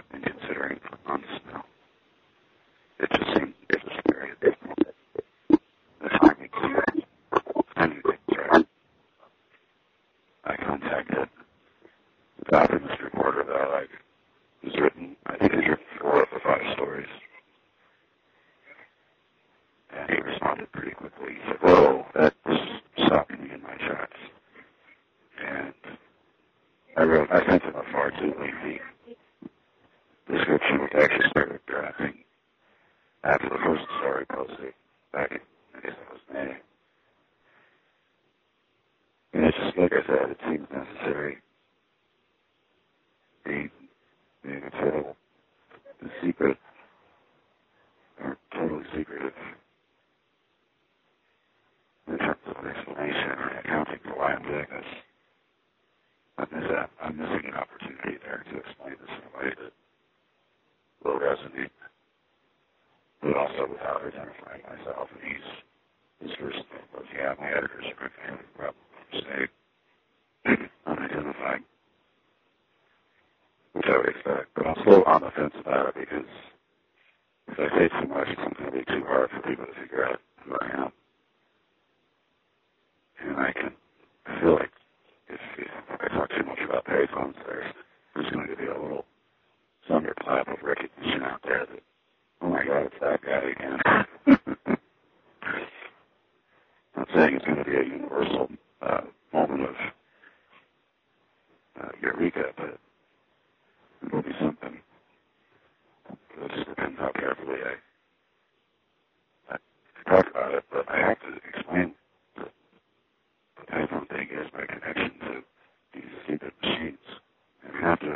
I've been considering for months now. It just very difficult to finally things right. I contacted the Optimist reporter that he's written, I think he's written 4 of the 5 stories. And he responded pretty quickly. He said, whoa, that's stopping me in my tracks. And I sent him a far too lengthy description, which I actually started drafting after the first story posted back in, I guess it was May. And it's just, like I said, it seems necessary. The total, the secret, or totally secretive, in terms of explanation and accounting for why I'm doing this. I'm missing an opportunity there to explain this in a way that will resonate, but also without identifying myself. And his first thing was, yeah, my editors are going to probably stay unidentified, which I would expect. But I'm still on the fence about it because if I say too much, it's going to be too hard for people to figure out who I am. And I feel like if I talk too much about payphones, there's going to be a little thunderclap of recognition out there that, oh my God, it's that guy again. I'm not saying it's going to be a universal moment of eureka, but it will be something. It just depends how carefully I talk about it, but I have to explain the payphone thing is my connection to these stupid machines. And I have to